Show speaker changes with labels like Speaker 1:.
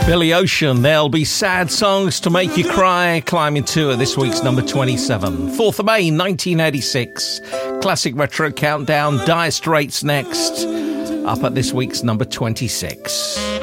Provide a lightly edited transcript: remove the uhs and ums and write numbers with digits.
Speaker 1: Billy Ocean, there'll be sad songs to make you cry, climbing to at this week's number 27. 4th of May, 1986. Classic Retro Countdown, Dire Straits next, up at this week's number 26.